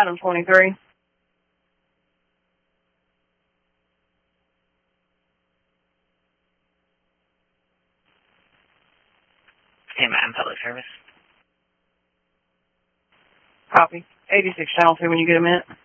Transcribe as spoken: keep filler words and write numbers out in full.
Adam twenty-three. Stand by on public service. Copy. eighty-six Channel two when you get a minute.